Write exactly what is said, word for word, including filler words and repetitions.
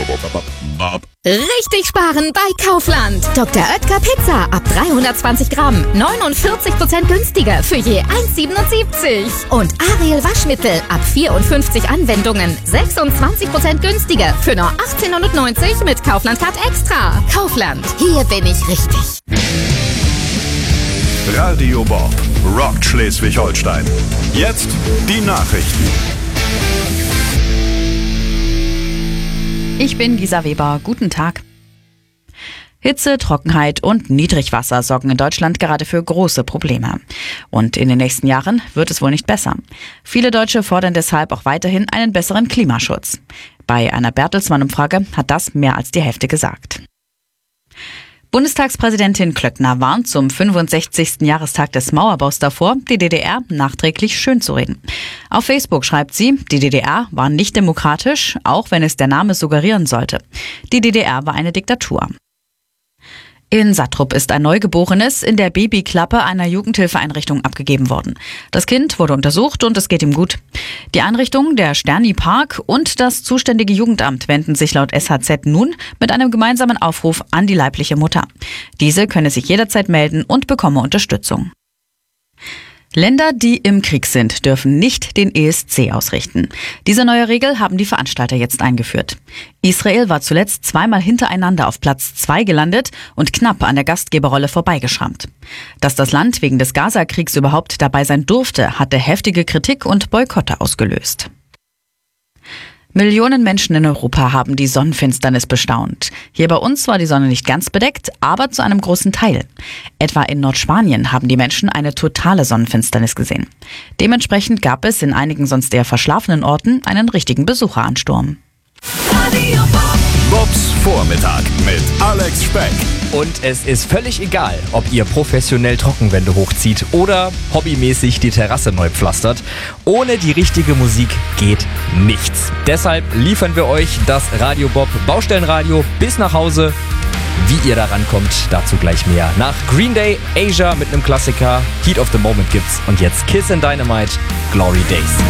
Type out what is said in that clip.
Richtig sparen bei Kaufland. Doktor Oetker Pizza ab dreihundertzwanzig Gramm. neunundvierzig Prozent günstiger für je eins Komma siebenundsiebzig. Und Ariel Waschmittel ab vierundfünfzig Anwendungen. sechsundzwanzig Prozent günstiger für nur achtzehnhundertneunzig mit Kaufland Card Extra. Kaufland, hier bin ich richtig. Radio Bob rockt Schleswig-Holstein. Jetzt die Nachrichten. Ich bin Lisa Weber. Guten Tag. Hitze, Trockenheit und Niedrigwasser sorgen in Deutschland gerade für große Probleme. Und in den nächsten Jahren wird es wohl nicht besser. Viele Deutsche fordern deshalb auch weiterhin einen besseren Klimaschutz. Bei einer Bertelsmann-Umfrage hat das mehr als die Hälfte gesagt. Bundestagspräsidentin Klöckner warnt zum fünfundsechzigsten Jahrestag des Mauerbaus davor, die D D R nachträglich schönzureden. Auf Facebook schreibt sie, die D D R war nicht demokratisch, auch wenn es der Name suggerieren sollte. Die D D R war eine Diktatur. In Sattrup ist ein Neugeborenes in der Babyklappe einer Jugendhilfeeinrichtung abgegeben worden. Das Kind wurde untersucht und es geht ihm gut. Die Einrichtung, der Sterni Park und das zuständige Jugendamt wenden sich laut S H Z nun mit einem gemeinsamen Aufruf an die leibliche Mutter. Diese könne sich jederzeit melden und bekomme Unterstützung. Länder, die im Krieg sind, dürfen nicht den E S C ausrichten. Diese neue Regel haben die Veranstalter jetzt eingeführt. Israel war zuletzt zweimal hintereinander auf Platz zwei gelandet und knapp an der Gastgeberrolle vorbeigeschrammt. Dass das Land wegen des Gaza-Kriegs überhaupt dabei sein durfte, hatte heftige Kritik und Boykotte ausgelöst. Millionen Menschen in Europa haben die Sonnenfinsternis bestaunt. Hier bei uns war die Sonne nicht ganz bedeckt, aber zu einem großen Teil. Etwa in Nordspanien haben die Menschen eine totale Sonnenfinsternis gesehen. Dementsprechend gab es in einigen sonst eher verschlafenen Orten einen richtigen Besucheransturm. Bobs Vormittag mit Alex Speck. Und es ist völlig egal, ob ihr professionell Trockenwände hochzieht oder hobbymäßig die Terrasse neu pflastert. Ohne die richtige Musik geht nichts. Deshalb liefern wir euch das Radio Bob Baustellenradio bis nach Hause. Wie ihr da rankommt, dazu gleich mehr. Nach Green Day, Asia mit einem Klassiker, Heat of the Moment gibt's. Und jetzt Kiss and Dynamite, Glory Days.